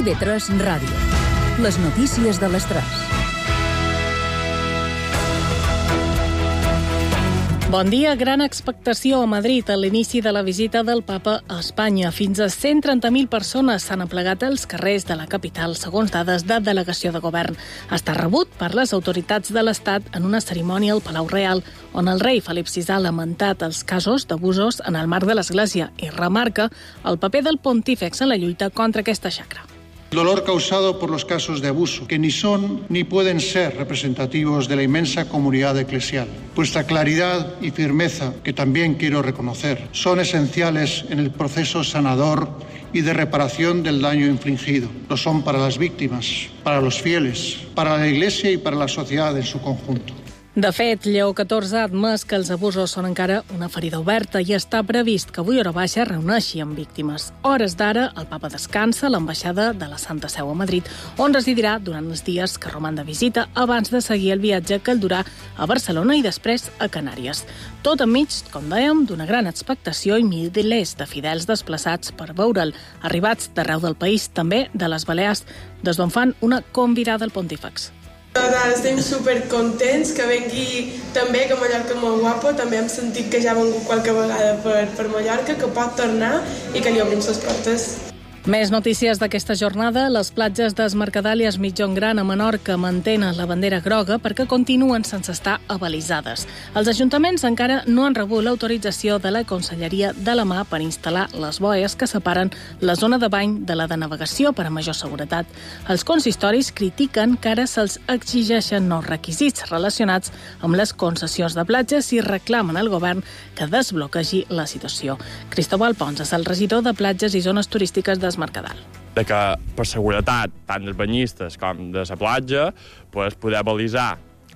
IB3 Ràdio. Les notícies de les 3. Bon dia. Gran expectació a Madrid a l'inici de la visita del papa a Espanya. Fins a 130.000 persones s'han aplegat als carrers de la capital, segons dades de delegació de govern. Està rebut per les autoritats de l'Estat en una cerimònia al Palau Real, on el rei Felip VI ha lamentat els casos d'abusos en el marc de l'Església i remarca el paper del pontífex en la lluita contra aquesta xacra. El dolor causado por los casos de abuso, que ni son ni pueden ser representativos de la inmensa comunidad eclesial. Vuestra claridad y firmeza, que también quiero reconocer, son esenciales en el proceso sanador y de reparación del daño infligido. Lo son para las víctimas, para los fieles, para la Iglesia y para la sociedad en su conjunto. De fet, Lleó XIV ha admès que els abusos són encara una ferida oberta i està previst que avui hora baixa reuneixi amb víctimes. Hores d'ara, el papa descansa a l'ambaixada de la Santa Seu a Madrid, on residirà durant els dies que roman de visita abans de seguir el viatge que el durà a Barcelona i després a Canàries. Tot enmig, com dèiem, d'una gran expectació i milers de fidels desplaçats per veure'l, arribats d'arreu del país, també de les Balears, des d'on fan una convidada al pontífex. Estem supercontents que vengui també, que Mallorca és molt guapo, també hem sentit que ja ha vengut qualque vegada per Mallorca, que pot tornar i que li obrim les portes. Més notícies d'aquesta jornada. Les platges d'Es Mercadal i Es Migjorn Gran a Menorca mantenen la bandera groga perquè continuen sense estar abalisades. Els ajuntaments encara no han rebut l'autorització de la Conselleria de la Mar per instal·lar les boies que separen la zona de bany de la de navegació per a major seguretat. Els consistoris critiquen que ara se'ls exigeixen nous requisits relacionats amb les concessions de platges i reclamen al govern que desbloquegi la situació. Cristóbal Pons és el regidor de platges i zones turístiques d'Es Mercadal. De que per seguretat tant dels banyistes com de la platja poder balisar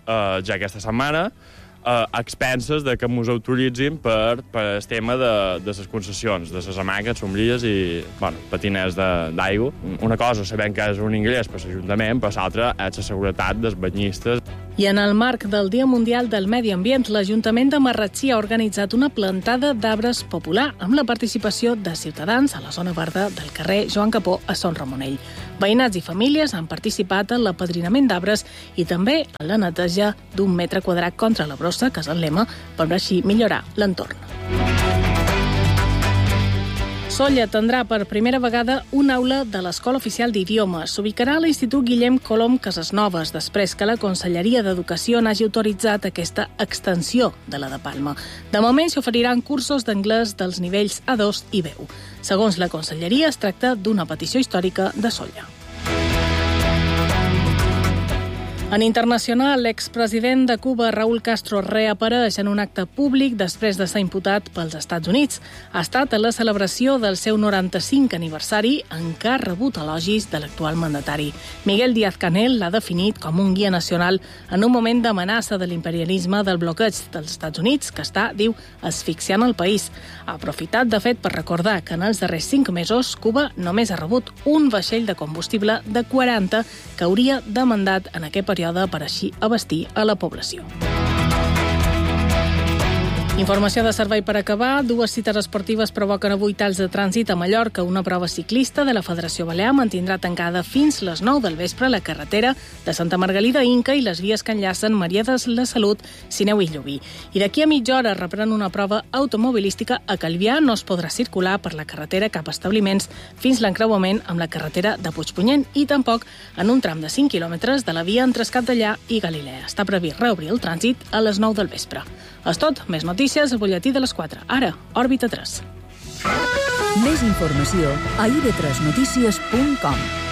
ja aquesta setmana a expenses de que ens autoritzin per el tema de les concessions, de les hamaques, sombrilles i patiners d'aigua. Una cosa sabem que és un ingrés per l'Ajuntament, però l'altra és la seguretat dels banyistes. I en el marc del Dia Mundial del Medi Ambient, l'Ajuntament de Marratxí ha organitzat una plantada d'arbres popular amb la participació de ciutadans a la zona verda del carrer Joan Capó a Son Ramonell. Veïnats i famílies han participat en l'apadrinament d'arbres i també en la neteja d'1 metre quadrat contra la brossa, que és el lema, per així millorar l'entorn. Sóller tindrà per primera vegada una aula de l'Escola Oficial d'Idiomes. S'ubicarà a l'Institut Guillem Colom Casasnoves, després que la Conselleria d'Educació n'hagi autoritzat aquesta extensió de la de Palma. De moment s'hi oferiran cursos d'anglès dels nivells A2 i B1. Segons la Conselleria, es tracta d'una petició històrica de Sóller. En internacional, l'expresident de Cuba, Raúl Castro, reapareix en un acte públic després de ser imputat pels Estats Units. Ha estat a la celebració del seu 95 aniversari en què ha rebut elogis de l'actual mandatari. Miguel Díaz-Canel l'ha definit com un guia nacional en un moment d'amenaça de l'imperialisme del bloqueig dels Estats Units, que està, diu, asfixiant el país. Ha aprofitat, de fet, per recordar que en els darrers 5 mesos Cuba només ha rebut un vaixell de combustible de 40 que hauria demandat en aquest període per així abastir a la població. Informació de servei per acabar. 2 cites esportives provoquen avui talls de trànsit a Mallorca. Una prova ciclista de la Federació Balear mantindrà tancada fins les 9 del vespre la carretera de Santa Margalida Inca i les vies que enllacen Maria de la Salut, Sineu i Llubí. I d'aquí a mitja hora reprèn una prova automobilística a Calvià. No es podrà circular per la carretera cap a establiments fins l'encreuament amb la carretera de Puigpunyent i tampoc en un tram de 5 quilòmetres de la via entre Escatellà i Galilea. Està previst reobrir el trànsit a les 9 del vespre. És tot. Més notícies al butlletí de les 4. Ara, Òrbita 3. Més informació a ib3notícies.com.